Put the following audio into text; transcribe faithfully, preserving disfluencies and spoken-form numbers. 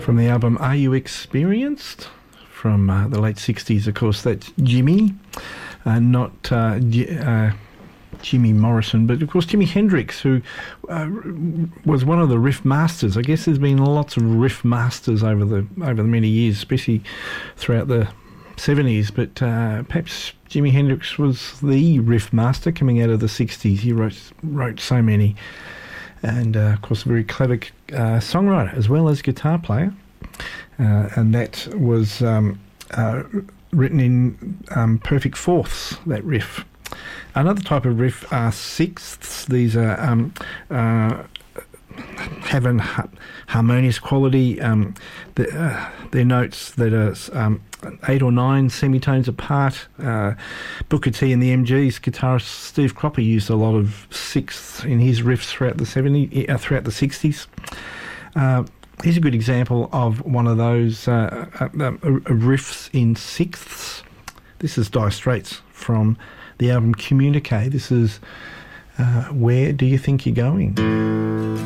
from the album Are You Experienced? From uh, the late sixties, of course. That's Jimmy, uh, not uh, J- uh, Jimmy Morrison, but of course Jimi Hendrix, who uh, was one of the riff masters. I guess there's been lots of riff masters over the over the many years, especially throughout the seventies, but uh, perhaps Jimi Hendrix was the riff master coming out of the sixties. He wrote wrote so many, and uh, of course a very clever uh, songwriter as well as guitar player. Uh, and that was um, uh, written in um, perfect fourths, that riff. Another type of riff are sixths. These are um, uh, have an ha- harmonious quality. Um, the, uh, they're notes that are um, eight or nine semitones apart. Uh, Booker T and the M Gs guitarist Steve Cropper used a lot of sixths in his riffs throughout the seventies, uh, throughout the sixties. Uh, Here's a good example of one of those uh, uh, uh, riffs in sixths. This is Dire Straits from the album Communique. This is uh, Where Do You Think You're Going?